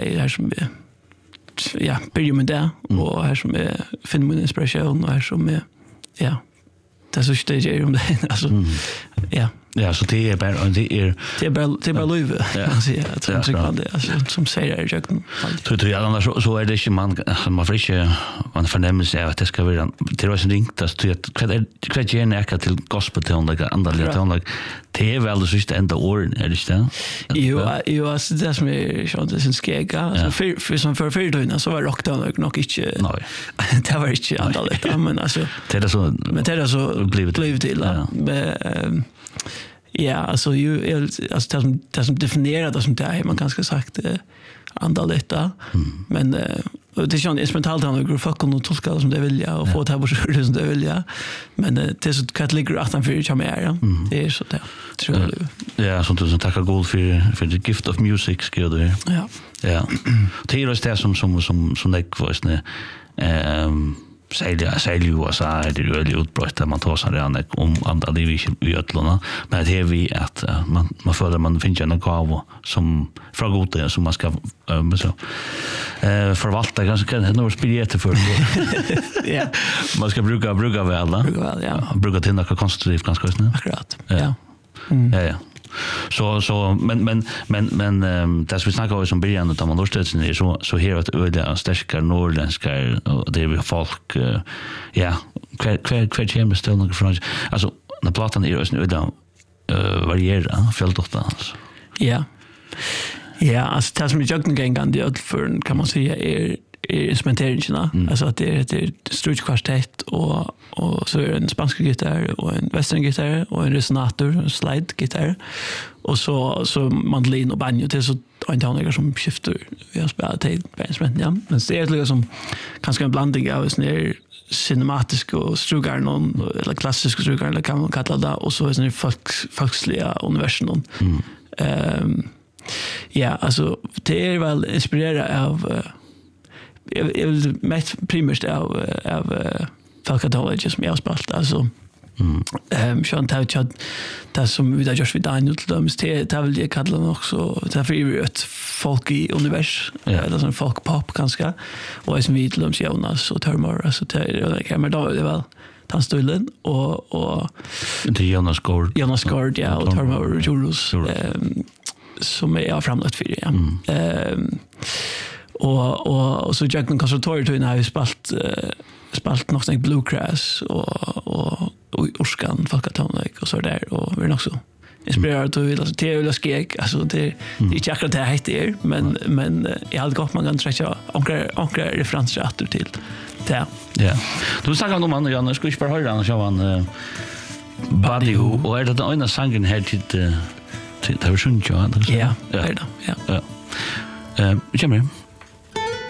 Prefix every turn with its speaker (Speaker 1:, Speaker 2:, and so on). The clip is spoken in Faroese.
Speaker 1: här som ja, börjar med det och här som finner min inspiration och här som det så det är om det alltså ja.
Speaker 2: Ja, så det är bara
Speaker 1: det är bara löv. Alltså jag tror det alltså som säger det jag
Speaker 2: tror jag annars så är det inte man får inte man förnämmer sig att det ska vara det var så ringt att kvad ge näka till gospel till några andra lite det är väl det sista ända åren är det inte?
Speaker 1: Jo alltså det som är så det syns skega för som för då så var rockdown nog inte nej det var inte andra men alltså
Speaker 2: det är så
Speaker 1: men det är så blivit till ja, alltså det som definierar det som det är man ganska sagt andalet men det är ju instrumentalt han går fuck och tolka det som det vill och få det här på som det vill men det är så katoliker att han för ju mer det är så det tror jag
Speaker 2: ja sånt som tackar god för the gift of music ska det ja det är det som det kvar Sälj USA är det ju utbrott att man tar sig redan om andra division i Götlanda men det är vi att man föder man finns en gåva som från gott som man ska så förvalta ganska några spelare för
Speaker 1: ja
Speaker 2: man ska bruka väl
Speaker 1: ja
Speaker 2: bruka till något konstruktivt ganska snabbt
Speaker 1: akkurat ja
Speaker 2: så men det vi snackar om början av man årstödsen är så här att öliga starka norrländska och det är folk ja kvar kommer still några från alltså när plattan är ju öliga variera fältofta
Speaker 1: ja alltså det som jag kan gå för kan man säga är instrumenteringen alltså att det är strutskvartett och så är en spansk gitarr och en western-gitarr och en resonator, en slide-gitarr och så mandolin och banjo det är så antagligen som skiftar vi har spelat till instrument ja men det är liksom kanske en blandning av sån här cinematisk och strugar någon eller klassisk strugar eller kan man kalla det och så är det folksliga universum ja alltså det är väl inspirerad av jag vill mest primärt av folkatologi som jag har spelat alltså Sean Tauchad det som vi har gjort vid Daniel det vill jag kalla det också det är för ett folk i univers eller sån folkpop ganska och som vi till Jonas och Termor alltså det kan man då det väl tanstullen och
Speaker 2: inte Jonas Gord
Speaker 1: ja och Termor Jules som är framlagt för det och så jag kan konsultera när vi spalt något sånt bluegrass och orskan folkatonik och så där och vi är också inspirerad till alltså till skek alltså det är inte akkurat det heter men jag hade gått man kan träcka ankra referenser att till det
Speaker 2: ja du snackar om andra Janne ska ju bara höra annars jag var Buddy Who och är det den ena sången här till det var sjunga
Speaker 1: ja är det ja
Speaker 2: kommer